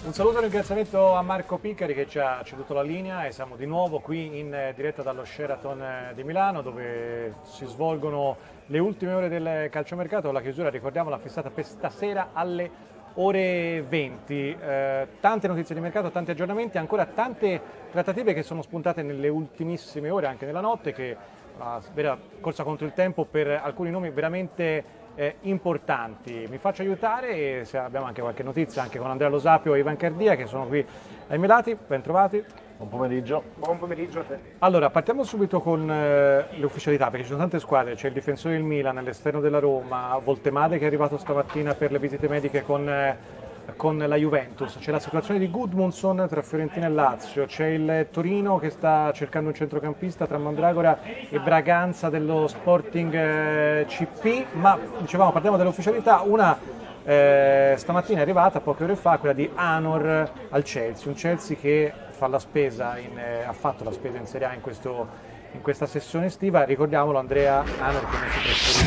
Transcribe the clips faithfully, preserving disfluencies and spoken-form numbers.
Un saluto e un ringraziamento a Marco Piccari che ci ha ceduto la linea e siamo di nuovo qui in diretta dallo Sheraton di Milano, dove si svolgono le ultime ore del calciomercato. La chiusura, ricordiamo, l'ha fissata per stasera alle ore venti. Eh, tante notizie di mercato, tanti aggiornamenti, ancora tante trattative che sono spuntate nelle ultimissime ore, anche nella notte, che la vera corsa contro il tempo per alcuni nomi veramente Eh, importanti. Mi faccio aiutare e se abbiamo anche qualche notizia anche con Andrea Lo Sapio e Ivan Cardia, che sono qui ai miei lati. Ben trovati. Buon pomeriggio. Buon pomeriggio a te. Allora, partiamo subito con eh, le ufficialità, perché ci sono tante squadre. C'è il difensore del Milan, l'esterno della Roma, Voltemade che è arrivato stamattina per le visite mediche con eh, con la Juventus, c'è la situazione di Gudmundsson tra Fiorentina e Lazio, c'è il Torino che sta cercando un centrocampista tra Mandragora e Braganza dello Sporting eh, C P, ma dicevamo, parliamo delle ufficialità, una eh, stamattina è arrivata poche ore fa, quella di Anor al Chelsea, un Chelsea che fa la spesa in, eh, ha fatto la spesa in Serie A in, questo, in questa sessione estiva. Ricordiamolo, Andrea, Anor che non si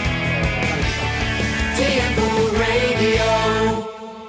trasferirà.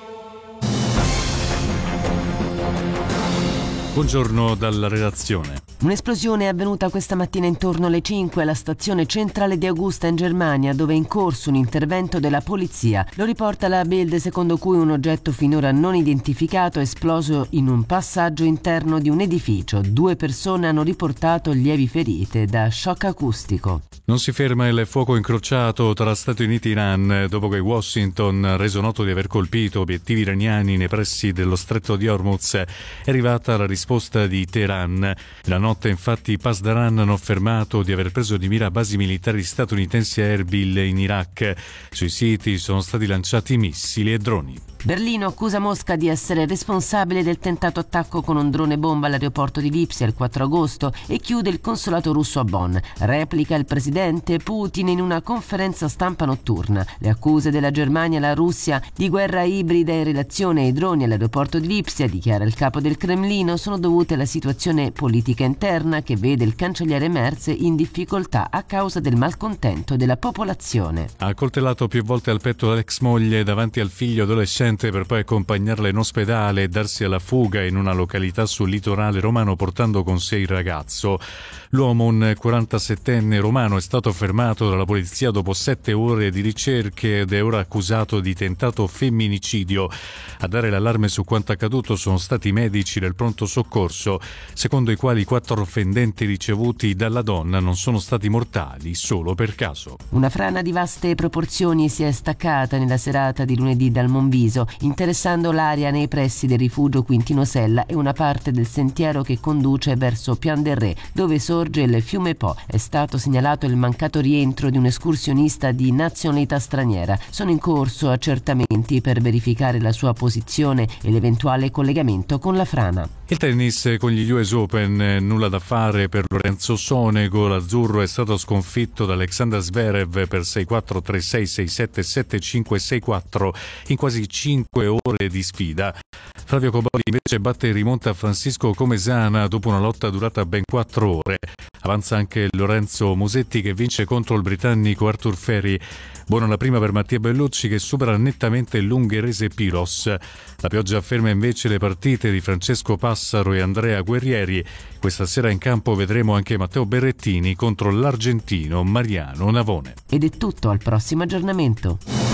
Buongiorno dalla redazione. Un'esplosione è avvenuta questa mattina intorno alle cinque alla stazione centrale di Augusta in Germania, dove è in corso un intervento della polizia. Lo riporta la Bild, secondo cui un oggetto finora non identificato è esploso in un passaggio interno di un edificio. Due persone hanno riportato lievi ferite da shock acustico. Non si ferma il fuoco incrociato tra Stati Uniti e Iran dopo che Washington ha reso noto di aver colpito obiettivi iraniani nei pressi dello stretto di Hormuz. È arrivata la risposta di Teheran. La notte infatti i Pasdaran hanno affermato di aver preso di mira basi militari statunitensi a Erbil in Iraq. Sui siti sono stati lanciati missili e droni. Berlino accusa Mosca di essere responsabile del tentato attacco con un drone bomba all'aeroporto di Lipsia il quattro agosto e chiude il consolato russo a Bonn. Replica il presidente Putin in una conferenza stampa notturna. Le accuse della Germania e la Russia di guerra ibrida in relazione ai droni all'aeroporto di Lipsia, dichiara il capo del Cremlino, sono dovute alla situazione politica interna che vede il cancelliere Merz in difficoltà a causa del malcontento della popolazione. Ha accoltellato più volte al petto l'ex moglie davanti al figlio adolescente per poi accompagnarla in ospedale e darsi alla fuga in una località sul litorale romano portando con sé il ragazzo. L'uomo, un quarantasettenne romano, è stato fermato dalla polizia dopo sette ore di ricerche ed è ora accusato di tentato femminicidio. A dare l'allarme su quanto accaduto sono stati i medici del pronto soccorso, secondo i quali i quattro fendenti ricevuti dalla donna non sono stati mortali solo per caso. Una frana di vaste proporzioni si è staccata nella serata di lunedì dal Monviso, interessando l'area nei pressi del rifugio Quintino Sella e una parte del sentiero che conduce verso Pian del Re, dove sorge il fiume Po. È stato segnalato il mancato rientro di un escursionista di nazionalità straniera. Sono in corso accertamenti per verificare la sua posizione e l'eventuale collegamento con la frana. Il tennis con gli U S Open, nulla da fare per Lorenzo Sonego. L'azzurro è stato sconfitto da Alexander Zverev per sei quattro, tre sei, sei sette, sette cinque, sei quattro in quasi cinque ore di sfida. Flavio Cobolli invece batte in rimonta Francisco Comesana dopo una lotta durata ben quattro ore. Avanza anche Lorenzo Musetti che vince contro il britannico Arthur Ferry. Buona la prima per Mattia Bellucci che supera nettamente l'ungherese Piros. La pioggia ferma invece le partite di Francesco Passaro e Andrea Guerrieri. Questa sera in campo vedremo anche Matteo Berrettini contro l'argentino Mariano Navone. Ed è tutto, al prossimo aggiornamento.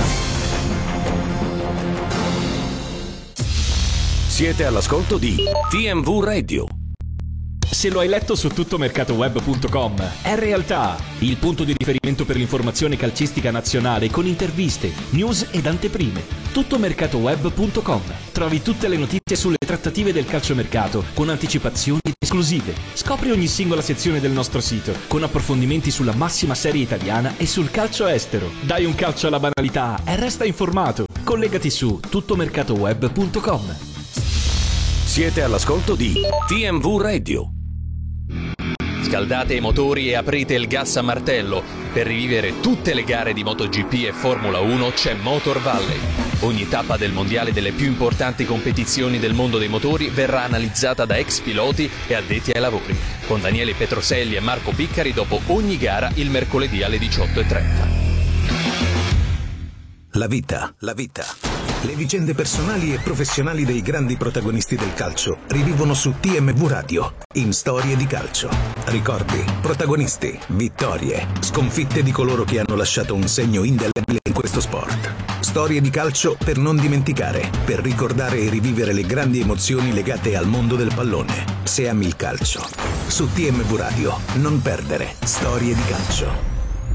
Siete all'ascolto di T M V Radio. Se lo hai letto su tuttomercatoweb punto com, è realtà, il punto di riferimento per l'informazione calcistica nazionale con interviste, news ed anteprime. tuttomercatoweb punto com. Trovi tutte le notizie sulle trattative del calciomercato con anticipazioni esclusive. Scopri ogni singola sezione del nostro sito con approfondimenti sulla massima serie italiana e sul calcio estero. Dai un calcio alla banalità e resta informato. Collegati su tuttomercatoweb punto com. Siete all'ascolto di T M V Radio. Scaldate i motori e aprite il gas a martello. Per rivivere tutte le gare di MotoGP e Formula uno c'è Motor Valley. Ogni tappa del mondiale delle più importanti competizioni del mondo dei motori verrà analizzata da ex piloti e addetti ai lavori, con Daniele Petroselli e Marco Piccari dopo ogni gara il mercoledì alle diciotto e trenta. La vita, la vita. Le vicende personali e professionali dei grandi protagonisti del calcio rivivono su T M V Radio in Storie di Calcio. Ricordi, protagonisti, vittorie, sconfitte di coloro che hanno lasciato un segno indelebile in questo sport. Storie di calcio per non dimenticare, per ricordare e rivivere le grandi emozioni legate al mondo del pallone. Se ami il calcio, su T M V Radio, non perdere Storie di Calcio.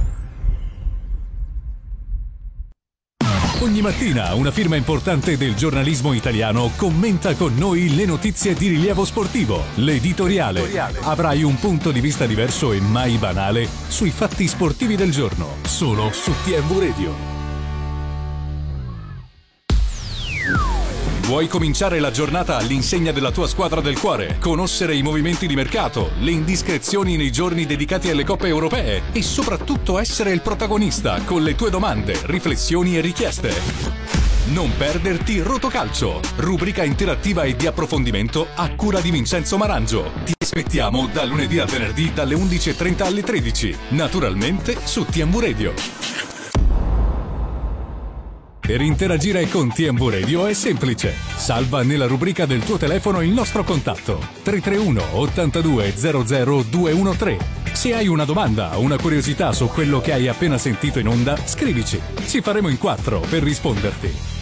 Ogni mattina una firma importante del giornalismo italiano commenta con noi le notizie di rilievo sportivo. L'editoriale. Avrai un punto di vista diverso e mai banale sui fatti sportivi del giorno, solo su T M V Radio. Vuoi cominciare la giornata all'insegna della tua squadra del cuore? Conoscere i movimenti di mercato, le indiscrezioni nei giorni dedicati alle coppe europee e soprattutto essere il protagonista con le tue domande, riflessioni e richieste. Non perderti Rotocalcio, rubrica interattiva e di approfondimento a cura di Vincenzo Marangio. Ti aspettiamo da lunedì al venerdì dalle undici e trenta alle tredici, naturalmente su T M V Radio. Per interagire con T M V Radio è semplice. Salva nella rubrica del tuo telefono il nostro contatto tre tre uno ottantadue zero zero due uno tre. Se hai una domanda o una curiosità su quello che hai appena sentito in onda, scrivici. Ci faremo in quattro per risponderti.